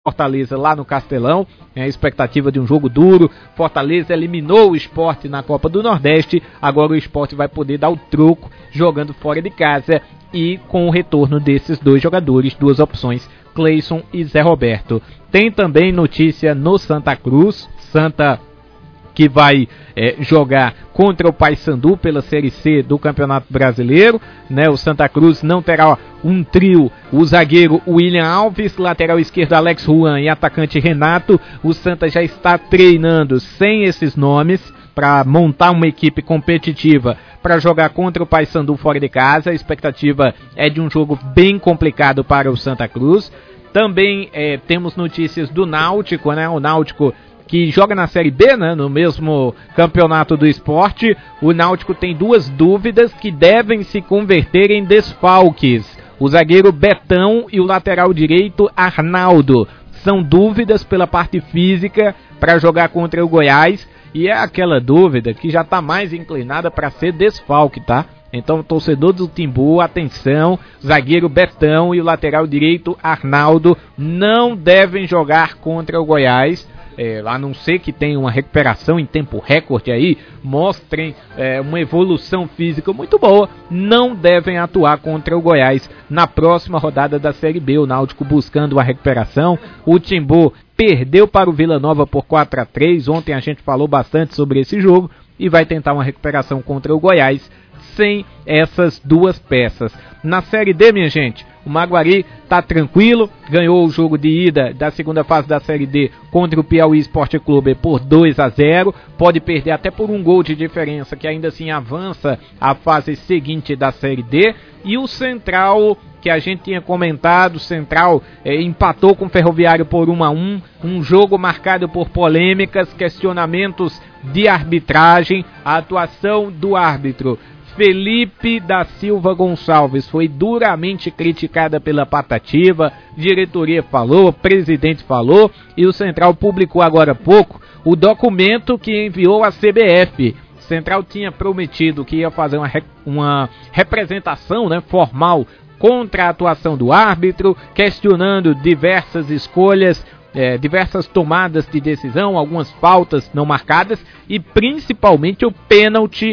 Fortaleza lá no Castelão, a expectativa de um jogo duro. Fortaleza eliminou o Sport na Copa do Nordeste, agora o Sport vai poder dar o troco jogando fora de casa e com o retorno desses dois jogadores, duas opções, Cleison e Zé Roberto. Tem também notícia no Santa Cruz, Santa que vai jogar contra o Paysandu pela Série C do Campeonato Brasileiro, né? O Santa Cruz não terá um trio, o zagueiro William Alves, lateral esquerdo Alex Juan e atacante Renato. O Santa já está treinando sem esses nomes para montar uma equipe competitiva para jogar contra o Paysandu fora de casa. A expectativa é de um jogo bem complicado para o Santa Cruz. Também temos notícias do Náutico, né? O Náutico que joga na Série B, né, no mesmo campeonato do Sport. O Náutico tem duas dúvidas que devem se converter em desfalques: o zagueiro Betão e o lateral direito Arnaldo. São dúvidas pela parte física para jogar contra o Goiás, e é aquela dúvida que já está mais inclinada para ser desfalque, tá? Então, torcedor do Timbu, atenção, zagueiro Betão e o lateral direito Arnaldo não devem jogar contra o Goiás. A não ser que tenha uma recuperação em tempo recorde aí, mostrem uma evolução física muito boa, não devem atuar contra o Goiás na próxima rodada da Série B. O Náutico buscando uma recuperação. O Timbu perdeu para o Vila Nova por 4-3, ontem a gente falou bastante sobre esse jogo, e vai tentar uma recuperação contra o Goiás sem essas duas peças. Na Série D, minha gente, o Maguari tá tranquilo, ganhou o jogo de ida da segunda fase da Série D contra o Piauí Esporte Clube por 2-0, pode perder até por um gol de diferença, que ainda assim avança a fase seguinte da Série D. E o Central, que a gente tinha comentado, o Central empatou com o Ferroviário por 1-1, um jogo marcado por polêmicas, questionamentos de arbitragem. A atuação do árbitro Felipe da Silva Gonçalves foi duramente criticada pela Patativa, diretoria falou, presidente falou, e o Central publicou agora há pouco o documento que enviou à CBF. O Central tinha prometido que ia fazer uma representação, né, formal contra a atuação do árbitro, questionando diversas escolhas, diversas tomadas de decisão, algumas faltas não marcadas e principalmente o pênalti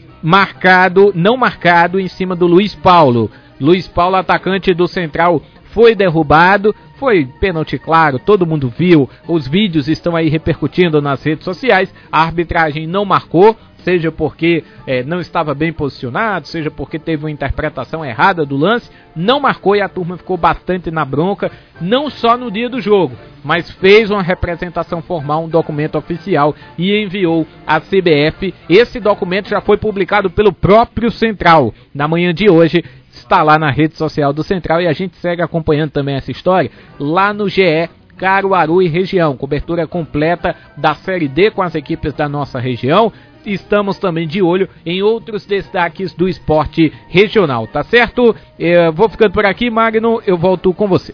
não marcado em cima do Luiz Paulo. Luiz Paulo, atacante do Central, foi derrubado, foi pênalti claro, todo mundo viu, os vídeos estão aí repercutindo nas redes sociais. A arbitragem não marcou, seja porque não estava bem posicionado, seja porque teve uma interpretação errada do lance, não marcou e a turma ficou bastante na bronca, não só no dia do jogo, mas fez uma representação formal, um documento oficial e enviou à CBF. Esse documento já foi publicado pelo próprio Central. Na manhã de hoje está lá na rede social do Central e a gente segue acompanhando também essa história lá no GE Caruaru e região. Cobertura completa da Série D com as equipes da nossa região. Estamos também de olho em outros destaques do esporte regional, tá certo? Eu vou ficando por aqui, Magno, eu volto com você.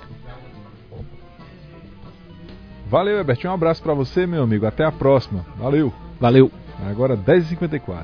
Valeu, Herbert, um abraço pra você, meu amigo, até a próxima, valeu. Valeu. Agora 10h54.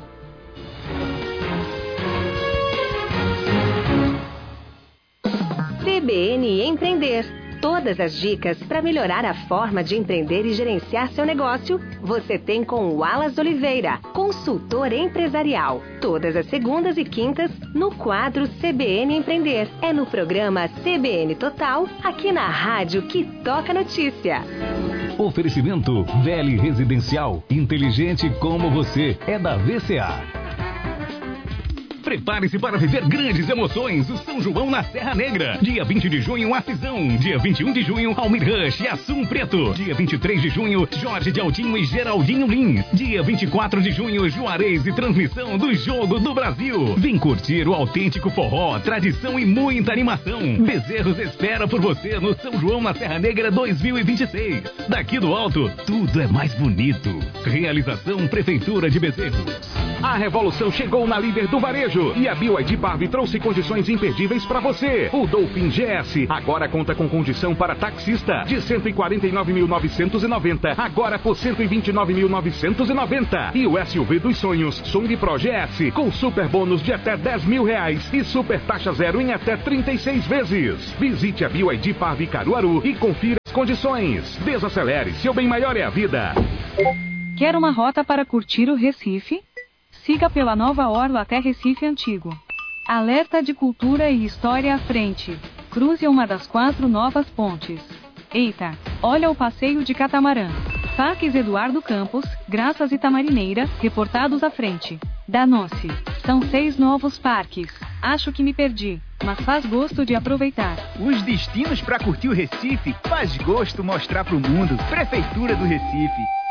CBN Empreender. Todas as dicas para melhorar a forma de empreender e gerenciar seu negócio, você tem com o Wallace Oliveira, consultor empresarial. Todas as segundas e quintas, no quadro CBN Empreender. É no programa CBN Total, aqui na rádio que toca notícia. Oferecimento Vele Residencial, inteligente como você, é da VCA. Prepare-se para viver grandes emoções. O São João na Serra Negra. Dia 20 de junho, Afisão. Dia 21 de junho, Almir Rush e Assum Preto. Dia 23 de junho, Jorge de Altinho e Geraldinho Lins. Dia 24 de junho, Juarez e transmissão do Jogo do Brasil. Vem curtir o autêntico forró, tradição e muita animação. Bezerros espera por você no São João na Serra Negra 2026. Daqui do alto, tudo é mais bonito. Realização Prefeitura de Bezerros. A revolução chegou na líder do varejo e a BYD Parve trouxe condições imperdíveis para você. O Dolphin GS agora conta com condição para taxista de 149.990, agora por 129.990. E o SUV dos sonhos, Song Pro GS, com super bônus de até R$10.000 e super taxa zero em até 36 vezes. Visite a BYD Parve Caruaru e confira as condições. Desacelere, seu bem maior é a vida. Quer uma rota para curtir o Recife? Siga pela nova orla até Recife Antigo. Alerta de cultura e história à frente. Cruze uma das 4 novas pontes. Eita, olha o passeio de catamarã. Parques Eduardo Campos, Graças e Tamarineira, reportados à frente. Danou-se. São 6 novos parques. Acho que me perdi, mas faz gosto de aproveitar. Os destinos para curtir o Recife faz gosto mostrar pro mundo. Prefeitura do Recife.